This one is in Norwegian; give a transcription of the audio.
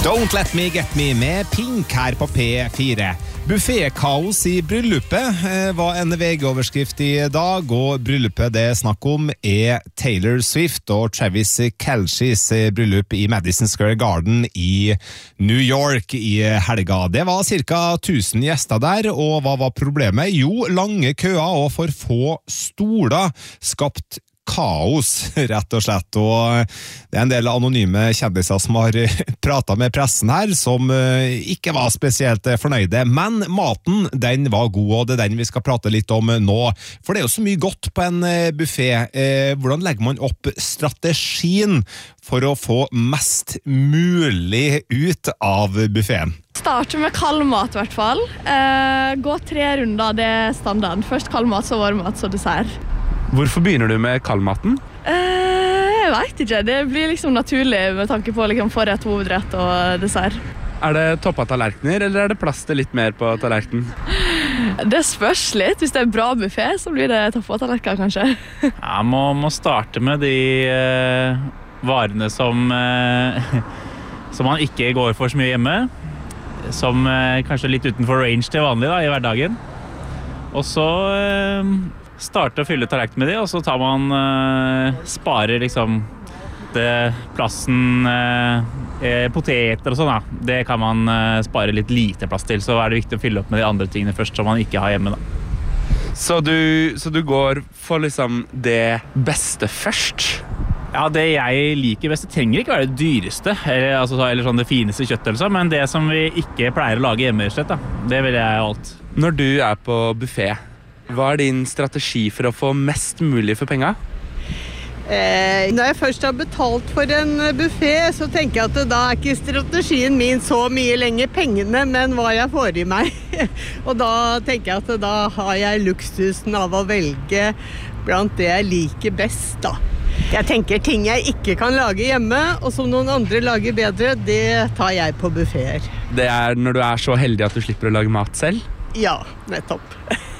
Don't Let Me Get Me med Pink her på P4. Buffetkaos i bryllupet var en VG-overskrift i dag, og bryllupet det snakk om Taylor Swift og Travis Kelce's bryllup i Madison Square Garden i New York i helga. Det var cirka 1000 gjester der, og hva var problemet? Jo, lange køer og for få stoler skapt kaos, rett og slett, og det en del anonyme kjendiser som har pratet med pressen her, som ikke var spesielt fornøyde, men maten, den var god, og det den vi skal prate litt om nå, for det jo så mye godt på en buffet. Hvordan legger man opp strategien for å få mest mulig ut av buffeten? Starte med kald mat I hvert fall. Gå 3 runder, det standard. Først kald mat, så varm mat, så dessert. Hvorfor begynner du med kaldmaten? Jeg vet ikke, det blir liksom naturlig med tanke på liksom forrett, hovedrett og dessert. Det toppet tallerkener, eller det plass til litt mer på tallerkenen? Det spørs litt. Hvis det bra buffet, så blir det toppet tallerkener kanskje. Ja, må starte med de varene som man ikke går for så mye hjemme, som kanskje litt utenfor range til vanlig da, I hverdagen. Og så starte å fylle tallerkenen med det, og så tar man sparer liksom det plassen poteter og sånn da. Det kan man spare litt lite plass til, så det viktig å fylle opp med de andre tingene først som man ikke har hjemme da. Så du går for liksom det beste først? Ja, det jeg liker best, det trenger ikke være det dyreste, eller sånn det fineste kjøttet eller så, men det som vi ikke pleier å lage hjemme I slett da, det vil jeg alt. Når du på buffet, hva din strategi for å få mest mulig for penga? Når jeg først har betalt for en buffet, så tenker jeg at da ikke strategien min så mye lenger pengene, men hva jeg får I meg. Og da tenker jeg at da har jeg luksusen av å velge blant det jeg liker best da. Jeg tenker ting jeg ikke kan lage hjemme, og som noen andre lager bedre, det tar jeg på buffeter. Det når du så heldig at du slipper å lage mat selv? Ja, nettopp.